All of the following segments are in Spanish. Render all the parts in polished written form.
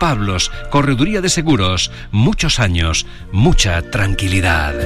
Pablos, correduría de seguros, muchos años, mucha tranquilidad.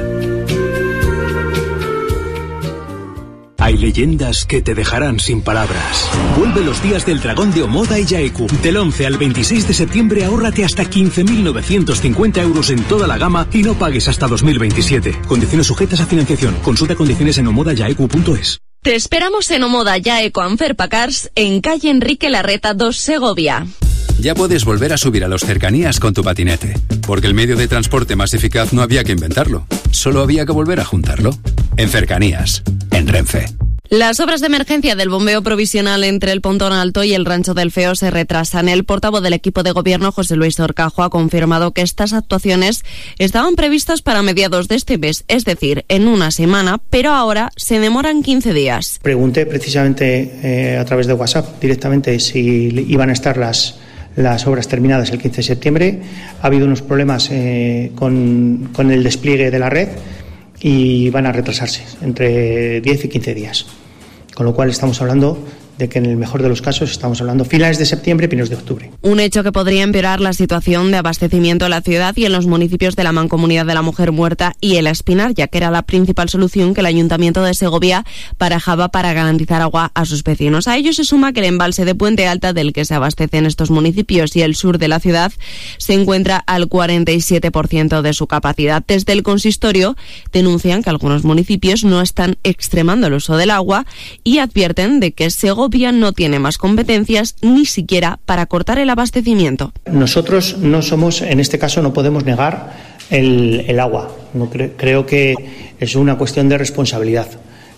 Hay leyendas que te dejarán sin palabras. Vuelve los días del Dragón de Omoda y Yaeku. Del 11 al 26 de septiembre ahórrate hasta 15.950 euros en toda la gama y no pagues hasta 2027. Condiciones sujetas a financiación. Consulta condiciones en omodayaeku.es. Te esperamos en Omoda Yaeku Anferpa Cars, en calle Enrique Larreta 2, Segovia. Ya puedes volver a subir a los cercanías con tu patinete, porque el medio de transporte más eficaz no había que inventarlo, solo había que volver a juntarlo. En cercanías, en Renfe. Las obras de emergencia del bombeo provisional entre el Pontón Alto y el Rancho del Feo se retrasan. El portavoz del equipo de gobierno, José Luis Horcajo, ha confirmado que estas actuaciones estaban previstas para mediados de este mes, es decir, en una semana, pero ahora se demoran 15 días. Pregunté precisamente a través de WhatsApp directamente si iban a estar las obras terminadas el 15 de septiembre. Ha habido unos problemas con el despliegue de la red y van a retrasarse entre 10 y 15 días. Con lo cual estamos hablando de que en el mejor de los casos estamos hablando finales de septiembre, primeros de octubre. Un hecho que podría empeorar la situación de abastecimiento en la ciudad y en los municipios de la Mancomunidad de la Mujer Muerta y El Espinar, ya que era la principal solución que el Ayuntamiento de Segovia barajaba para garantizar agua a sus vecinos. A ello se suma que el embalse de Puente Alta, del que se abastecen estos municipios y el sur de la ciudad, se encuentra al 47% de su capacidad. Desde el consistorio denuncian que algunos municipios no están extremando el uso del agua y advierten de que Segovia no tiene más competencias ni siquiera para cortar el abastecimiento. Nosotros no somos, en este caso no podemos negar el agua. No creo que es una cuestión de responsabilidad.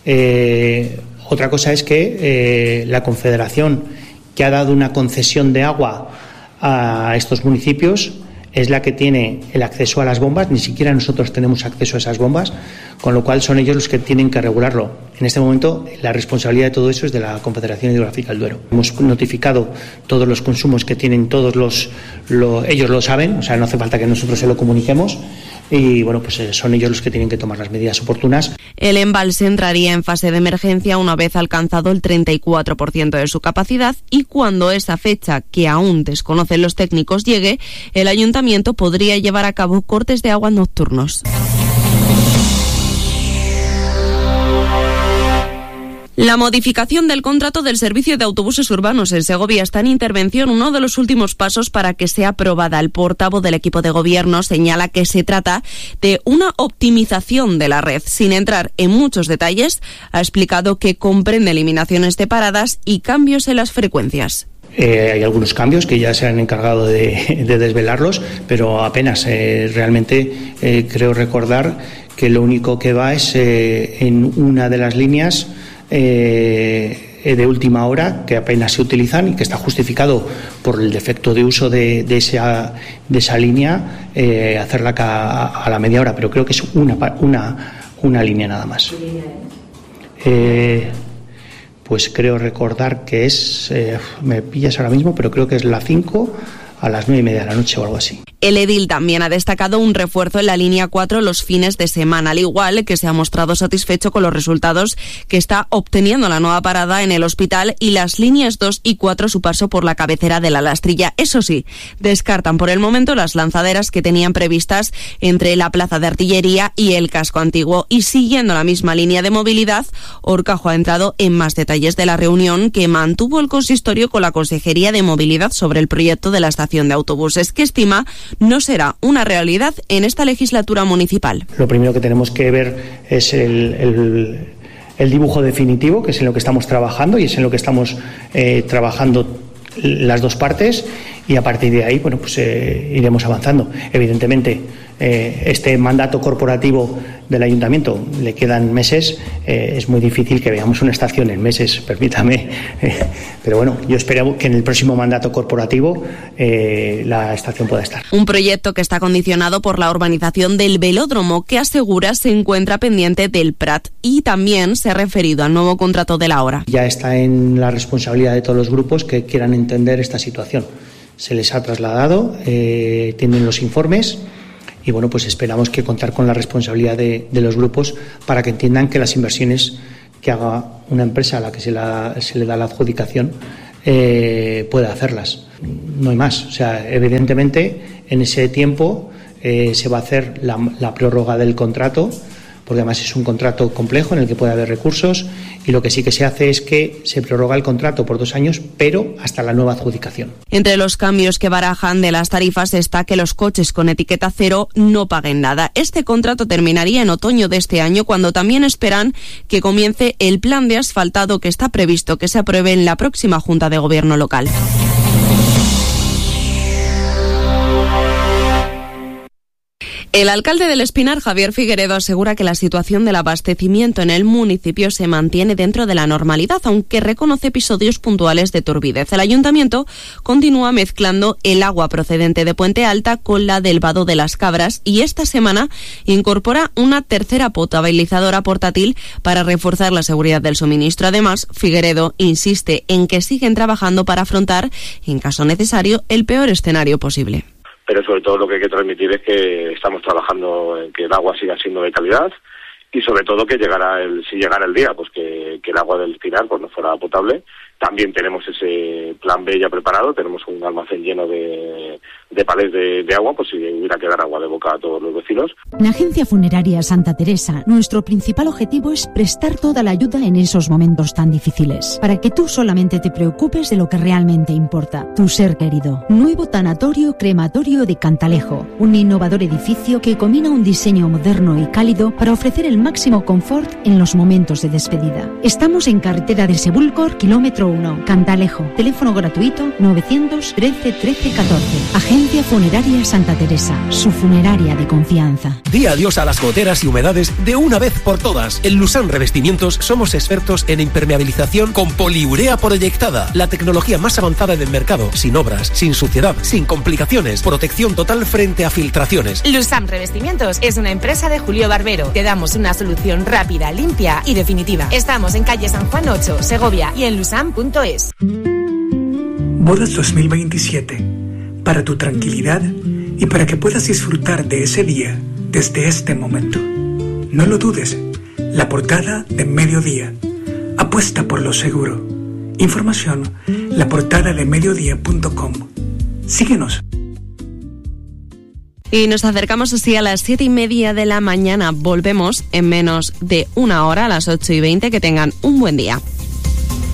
Otra cosa es que la Confederación, que ha dado una concesión de agua a estos municipios, es la que tiene el acceso a las bombas. Ni siquiera nosotros tenemos acceso a esas bombas, con lo cual son ellos los que tienen que regularlo. En este momento la responsabilidad de todo eso es de la Confederación Hidrográfica del Duero. Hemos notificado todos los consumos que tienen ellos lo saben, o sea, no hace falta que nosotros se lo comuniquemos. Y bueno, pues son ellos los que tienen que tomar las medidas oportunas. El embalse entraría en fase de emergencia una vez alcanzado el 34% de su capacidad y cuando esa fecha, que aún desconocen los técnicos, llegue, el ayuntamiento podría llevar a cabo cortes de agua nocturnos. La modificación del contrato del servicio de autobuses urbanos en Segovia está en intervención, uno de los últimos pasos para que sea aprobada. El portavoz del equipo de gobierno señala que se trata de una optimización de la red. Sin entrar en muchos detalles, ha explicado que comprende eliminaciones de paradas y cambios en las frecuencias. Hay algunos cambios que ya se han encargado de desvelarlos, pero apenas. Realmente creo recordar que lo único que va es en una de las líneas de última hora que apenas se utilizan y que está justificado por el defecto de uso de esa línea, hacerla a la media hora, pero creo que es una línea nada más. Pues creo recordar que es, me pillas ahora mismo, pero creo que es la 5 a las 9:30 de la noche o algo así. El edil también ha destacado un refuerzo en la línea 4 los fines de semana, al igual que se ha mostrado satisfecho con los resultados que está obteniendo la nueva parada en el hospital y las líneas 2 y 4 su paso por la cabecera de la Lastrilla. Eso sí, descartan por el momento las lanzaderas que tenían previstas entre la Plaza de Artillería y el Casco Antiguo. Y siguiendo la misma línea de movilidad, Horcajo ha entrado en más detalles de la reunión que mantuvo el consistorio con la Consejería de Movilidad sobre el proyecto de la estación de autobuses, que estima no será una realidad en esta legislatura municipal. Lo primero que tenemos que ver es el dibujo definitivo, que es en lo que estamos trabajando y es en lo que estamos trabajando las dos partes, y a partir de ahí bueno, pues iremos avanzando. Evidentemente este mandato corporativo del ayuntamiento le quedan meses, es muy difícil que veamos una estación en meses, permítame, pero bueno, yo espero que en el próximo mandato corporativo la estación pueda estar. Un proyecto que está condicionado por la urbanización del velódromo, que asegura se encuentra pendiente del Prat, y también se ha referido al nuevo contrato de la hora. Ya está en la responsabilidad de todos los grupos que quieran entender esta situación. Se les ha trasladado, tienen los informes. Y bueno, pues esperamos que contar con la responsabilidad de los grupos para que entiendan que las inversiones que haga una empresa a la que se le da la adjudicación pueda hacerlas. No hay más. O sea, evidentemente en ese tiempo se va a hacer la prórroga del contrato, porque además es un contrato complejo en el que puede haber recursos, y lo que sí que se hace es que se prorroga el contrato por 2 años, pero hasta la nueva adjudicación. Entre los cambios que barajan de las tarifas está que los coches con etiqueta cero no paguen nada. Este contrato terminaría en otoño de este año, cuando también esperan que comience el plan de asfaltado que está previsto que se apruebe en la próxima Junta de Gobierno local. El alcalde del Espinar, Javier Figueredo, asegura que la situación del abastecimiento en el municipio se mantiene dentro de la normalidad, aunque reconoce episodios puntuales de turbidez. El ayuntamiento continúa mezclando el agua procedente de Puente Alta con la del Vado de las Cabras y esta semana incorpora una tercera potabilizadora portátil para reforzar la seguridad del suministro. Además, Figueredo insiste en que siguen trabajando para afrontar, en caso necesario, el peor escenario posible. Pero sobre todo lo que hay que transmitir es que estamos trabajando en que el agua siga siendo de calidad y sobre todo que si llegara el día, pues que el agua del Espinar pues no fuera potable. También tenemos ese plan B ya preparado, tenemos un almacén lleno de palés de agua, pues si hubiera que dar agua de boca a todos los vecinos. En Agencia Funeraria Santa Teresa, nuestro principal objetivo es prestar toda la ayuda en esos momentos tan difíciles, para que tú solamente te preocupes de lo que realmente importa, tu ser querido. Nuevo tanatorio crematorio de Cantalejo, un innovador edificio que combina un diseño moderno y cálido para ofrecer el máximo confort en los momentos de despedida. Estamos en carretera de Sebúlcor, kilómetro 1, Cantalejo. Teléfono gratuito 913 13 14. Agencia Funeraria Santa Teresa, su funeraria de confianza. Di adiós a las goteras y humedades de una vez por todas. En Lusán Revestimientos somos expertos en impermeabilización con poliurea proyectada, la tecnología más avanzada del mercado, sin obras, sin suciedad, sin complicaciones, protección total frente a filtraciones. Lusán Revestimientos es una empresa de Julio Barbero. Te damos una solución rápida, limpia y definitiva. Estamos en calle San Juan 8, Segovia, y en lusán.es. Bodas 2027. Para tu tranquilidad y para que puedas disfrutar de ese día desde este momento. No lo dudes, la portada de Mediodía. Apuesta por lo seguro. Información, laportadademediodía.com. Síguenos. Y nos acercamos así a las 7:30 de la mañana. Volvemos en menos de una hora, a las 8:20. Que tengan un buen día.